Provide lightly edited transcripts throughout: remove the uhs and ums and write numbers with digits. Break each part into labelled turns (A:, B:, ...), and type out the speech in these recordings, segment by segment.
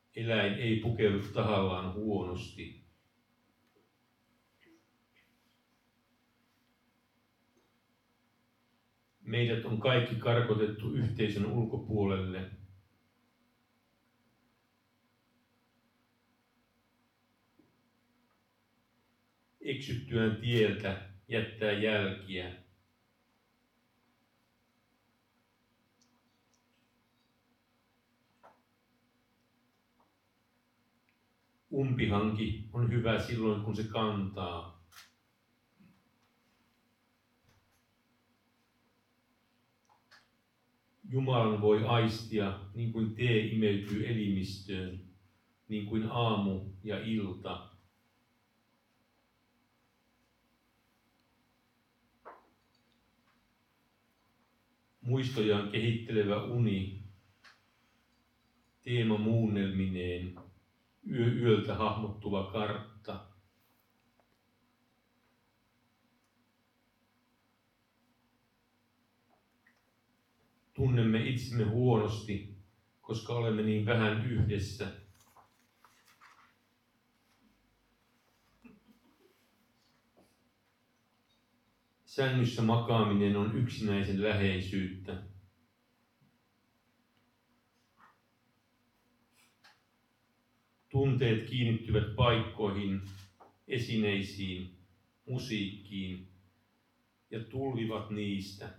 A: Eläin ei pukeudu tahallaan huonosti. Meidät on kaikki karkotettu yhteisön ulkopuolelle. Eksyttyään tieltä jättää jälkiä. Umpihanki on hyvä silloin, kun se kantaa. Jumalan voi aistia niin kuin tee imeytyy elimistöön, niin kuin aamu ja ilta. Muistojaan kehittelevä uni, teema muunnelmineen, yöltä hahmottuva kartta. Tunnemme itsemme huonosti, koska olemme niin vähän yhdessä. Sängyssä makaaminen on yksinäisen läheisyyttä. Tunteet kiinnittyvät paikkoihin, esineisiin, musiikkiin ja tulvivat niistä.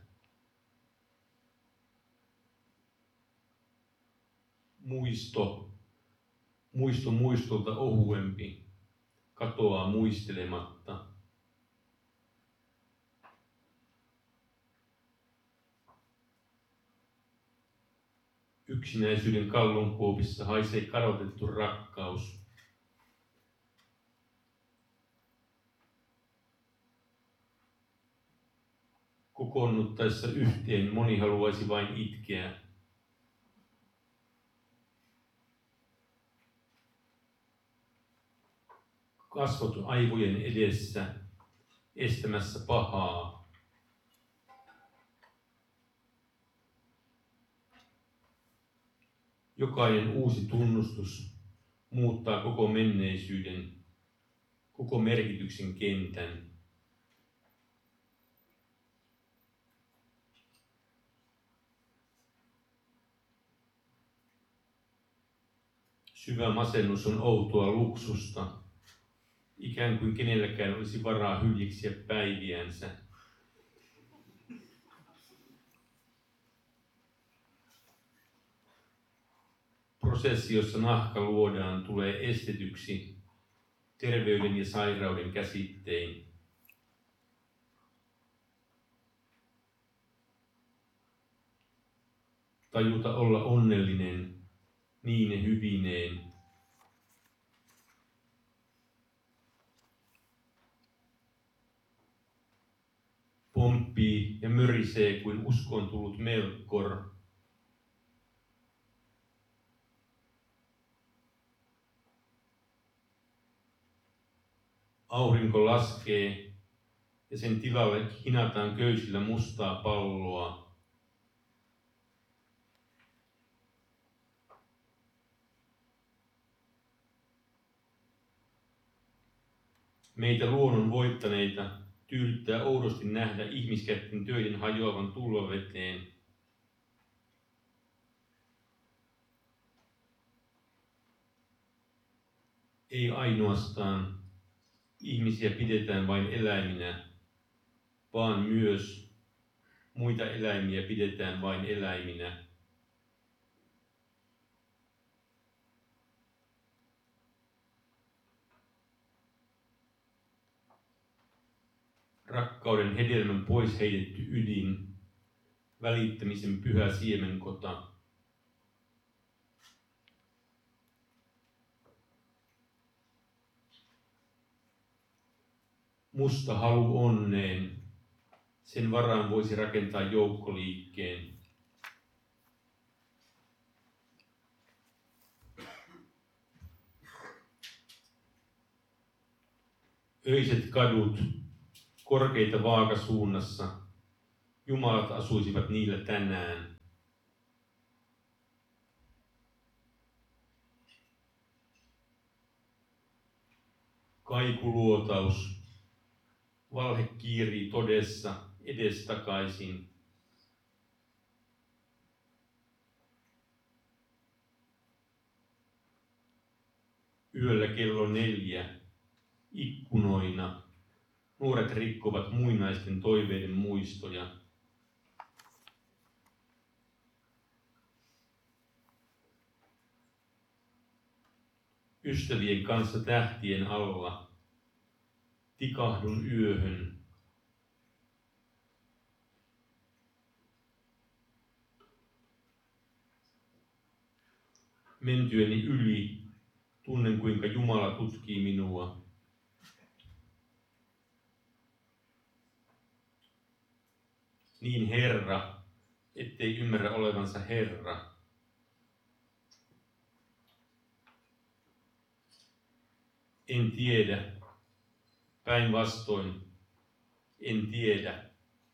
A: Muisto muistolta ohuempi, katoaa muistelematta. Yksinäisyyden kallonkuopissa haisee kadotettu rakkaus. Kokoonnuttaessa yhteen moni haluaisi vain itkeä. Kasvot aivojen edessä, estämässä pahaa. Jokainen uusi tunnustus muuttaa koko menneisyyden, koko merkityksen kentän. Syvä masennus on outoa luksusta, ikään kuin kenelläkään olisi varaa hyljiksiä päiviänsä. Prosessi, jossa nahka luodaan, tulee estetyksi terveyden ja sairauden käsittein. Tajuta olla onnellinen niine hyvineen. Pomppii ja mörisee kuin uskoon tullut Melkkor. Aurinko laskee ja sen tilalle hinataan köysillä mustaa palloa. Meitä luonnon voittaneita tyydyttää oudosti nähdä ihmiskätten töiden hajoavan tulvaveteen. Ei ainoastaan ihmisiä pidetään vain eläiminä, vaan myös muita eläimiä pidetään vain eläiminä. Rakkauden hedelmän pois heitetty ydin, välittämisen pyhä siemenkota. Musta halu onneen, sen varaan voisi rakentaa joukkoliikkeen. Öiset kadut, korkeita vaakasuunnassa, jumalat asuisivat niillä tänään. Kaikuluotaus. Valhe kiirii todessa edestakaisin. Yöllä kello 4 ikkunoina nuoret rikkovat muinaisten toiveiden muistoja. Ystävien kanssa tähtien alla tikahdun yöhön. Mentyäni yli tunnen, kuinka Jumala tutkii minua. Niin Herra, ettei ymmärrä olevansa Herra. En tiedä. Päinvastoin, en tiedä.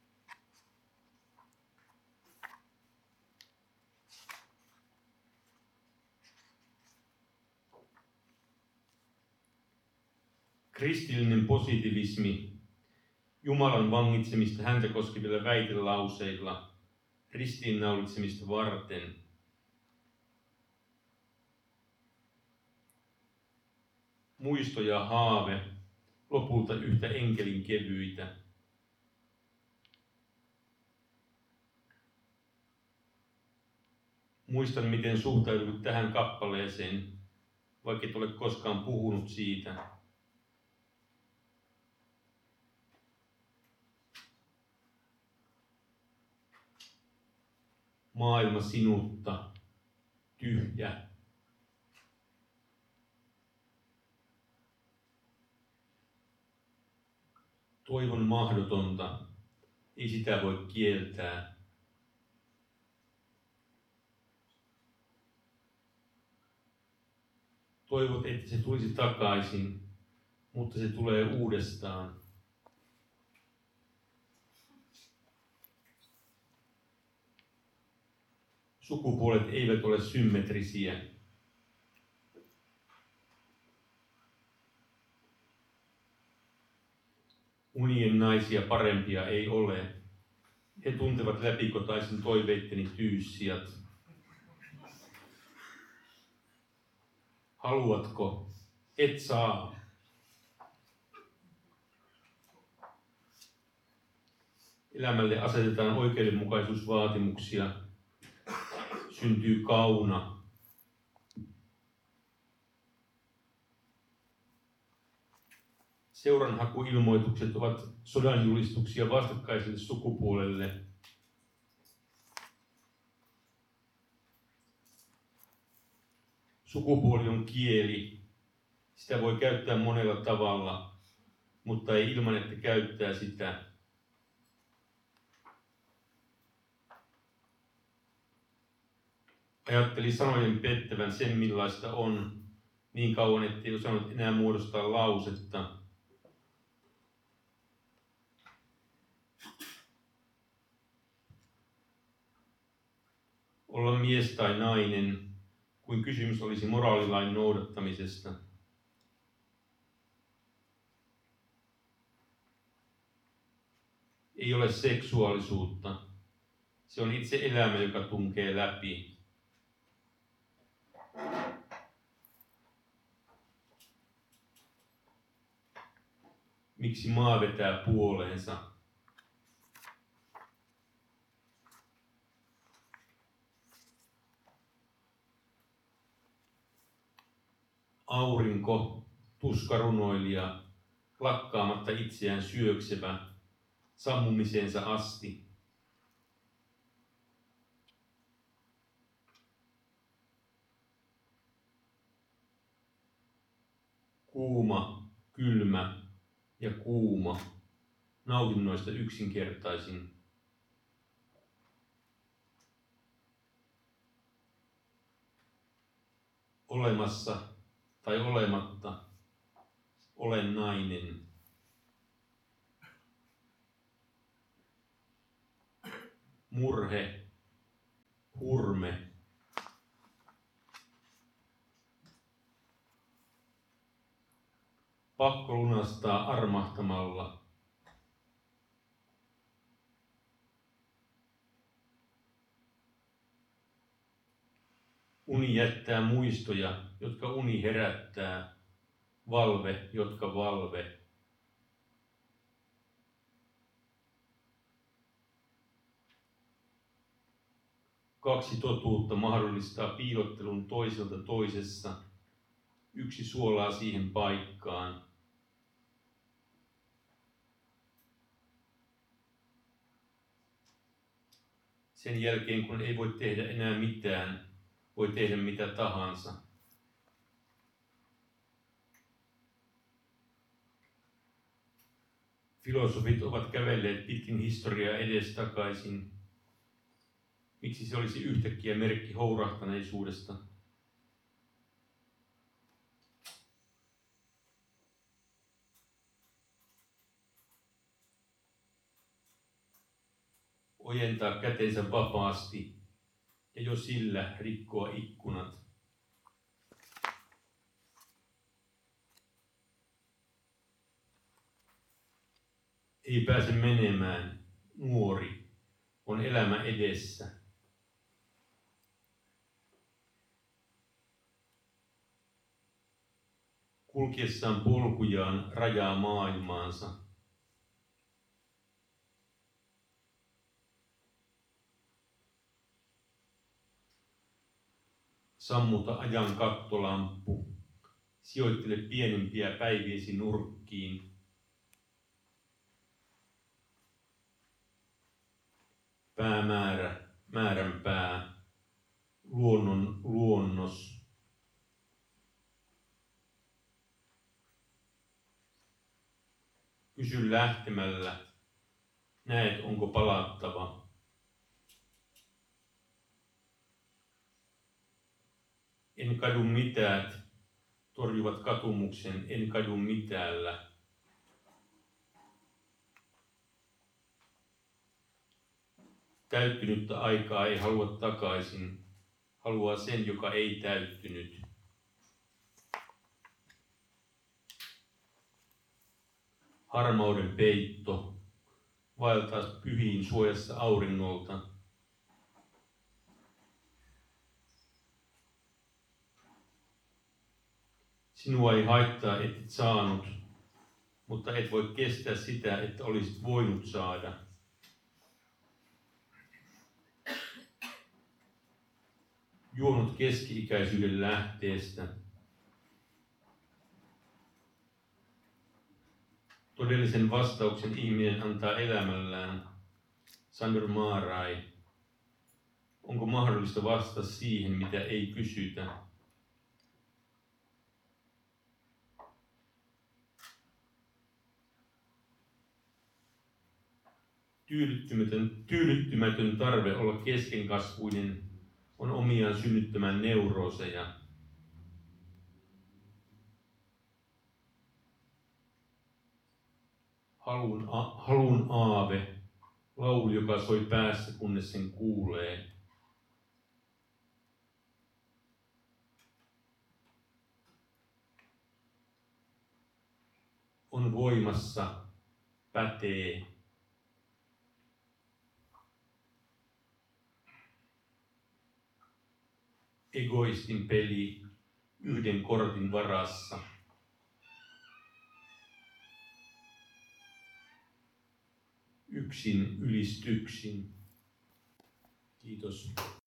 A: Kristillinen positivismi, Jumalan vangitsemista häntä koskevilla väitelauseilla, ristiinnaulitsemista varten. Muisto ja haave, lopulta yhtä enkelin kevyitä. Muistan, miten suhtaudut tähän kappaleeseen, vaikka et ole koskaan puhunut siitä. Maailma sinutta, tyhjä. Toivon mahdotonta, ei sitä voi kieltää. Toivot, että se tulisi takaisin, mutta se tulee uudestaan. Sukupuolet eivät ole symmetrisiä. Unien naisia parempia ei ole. He tuntevat läpikotaisin toiveitteni tyyssijat. Haluatko? Et saa. Elämälle asetetaan oikeudenmukaisuusvaatimuksia. Syntyy kauna. Seuranhakuilmoitukset ovat sodanjulistuksia vastakkaiselle sukupuolelle. Sukupuoli on kieli. Sitä voi käyttää monella tavalla, mutta ei ilman, että käyttää sitä. Ajatteli sanojen pettävän sen, millaista on, niin kauan, ettei osannut enää muodostaa lausetta. Olla mies tai nainen, kuin kysymys olisi moraalilain noudattamisesta. Ei ole seksuaalisuutta. Se on itse elämä, joka tunkee läpi. Miksi maa vetää puoleensa? Aurinko, tuskarunoilija, lakkaamatta itseään syöksevä, sammumiseensa asti. Kuuma, kylmä ja kuuma, nautinnoista yksinkertaisin. Olemassa tai olematta, olen nainen. Murhe, hurme. Pakko lunastaa armahtamalla. Uni jättää muistoja, jotka uni herättää. Valve, jotka valve. Kaksi totuutta mahdollistaa piilottelun toiselta toisessa. Yksi suolaa siihen paikkaan. Sen jälkeen, kun ei voi tehdä enää mitään, voi tehdä mitä tahansa. Filosofit ovat kävelleet pitkin historiaa edestakaisin. Miksi se olisi yhtäkkiä merkki hourahtaneisuudesta? Ojentaa kätensä vapaasti ja jo sillä rikkoa ikkunat. Ei pääse menemään, nuori, on elämä edessä. Kulkiessaan polkujaan rajaa maailmaansa. Sammuta ajan kattolamppu, sijoittele pienempiä päiviesi nurkkiin. Päämäärä, määränpää, luonnon luonnos. Kysy lähtemällä, näet onko palattava. En kadu mitään, torjuvat katumuksen, en kadu mitäällä. Täyttynyttä aikaa ei halua takaisin, haluaa sen, joka ei täyttynyt. Harmauden peitto, vaeltaa pyhiin suojassa auringolta. Sinua ei haittaa, et saanut, mutta et voi kestää sitä, että olisit voinut saada. Juonut keski-ikäisyyden lähteestä. Todellisen vastauksen ihminen antaa elämällään. Samir Maarai. Onko mahdollista vastata siihen, mitä ei kysytä? Tyydyttymätön tarve olla keskenkasvuinen on omiaan synnyttämään neurooseja. Halun aave, laulu, joka soi päässä, kunnes sen kuulee. On voimassa, pätee. Egoistin peli yhden kortin varassa. Yksin ylistyksin. Kiitos.